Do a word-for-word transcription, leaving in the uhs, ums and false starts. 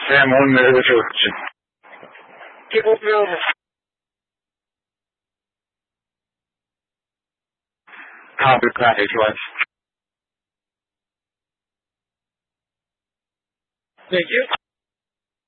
Sam onları 좋지. 기본적으로 Complicated was. Thank you.